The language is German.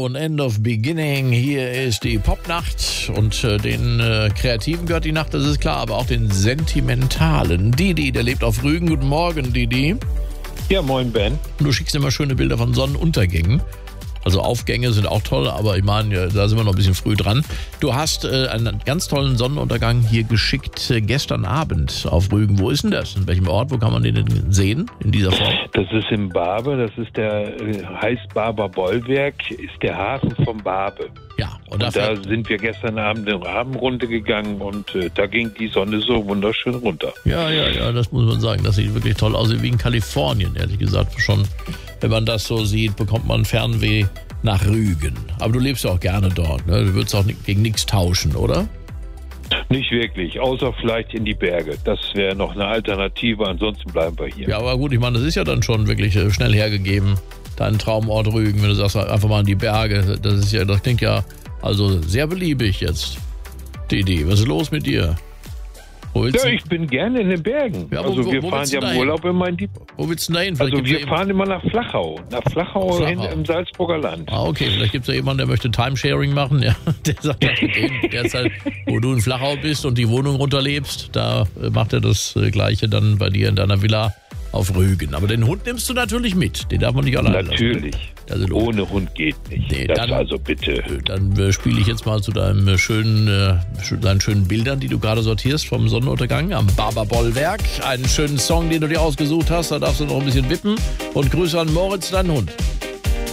und End of Beginning. Hier ist die Popnacht und den Kreativen gehört die Nacht, das ist klar, aber auch den Sentimentalen. Didi, der lebt auf Rügen. Guten Morgen, Didi. Ja, moin, Ben. Du schickst immer schöne Bilder von Sonnenuntergängen. Also Aufgänge sind auch toll, aber ich meine, da sind wir noch ein bisschen früh dran. Du hast einen ganz tollen Sonnenuntergang hier geschickt gestern Abend auf Rügen. Wo ist denn das? In welchem Ort? Wo kann man den denn sehen in dieser Form? Das ist im Barbe, das ist heißt Barber Bollwerk, ist der Hafen vom Barbe. Ja, und da sind wir gestern Abend eine Abendrunde gegangen und da ging die Sonne so wunderschön runter. Ja, das muss man sagen. Das sieht wirklich toll aus, wie in Kalifornien, ehrlich gesagt. Schon, wenn man das so sieht, bekommt man Fernweh nach Rügen. Aber du lebst ja auch gerne dort, ne? Du würdest auch gegen nichts tauschen, oder? Nicht wirklich, außer vielleicht in die Berge. Das wäre noch eine Alternative, ansonsten bleiben wir hier. Ja, aber gut, ich meine, das ist ja dann schon wirklich schnell hergegeben, dein Traumort Rügen, wenn du sagst, einfach mal in die Berge. Das klingt ja also sehr beliebig jetzt, die Idee. Was ist los mit dir? Ja, ich bin gerne in den Bergen. Ja, wir fahren ja im Urlaub immer in die... Wo willst du denn da hin? Also wir fahren immer nach Flachau. Nach Flachau. Im Salzburger Land. Ah, okay. Vielleicht gibt es ja jemanden, der möchte Timesharing machen. Ja, der sagt, derzeit, wo du in Flachau bist und die Wohnung runterlebst, da macht er das Gleiche dann bei dir in deiner Villa auf Rügen. Aber den Hund nimmst du natürlich mit. Den darf man nicht alleine lassen. Natürlich. Ohne Hund geht nicht. Nee, also bitte. Dann spiele ich jetzt mal zu deinen schönen Bildern, die du gerade sortierst vom Sonnenuntergang am Barber-Bollwerk. Einen schönen Song, den du dir ausgesucht hast. Da darfst du noch ein bisschen wippen. Und Grüße an Moritz, deinen Hund.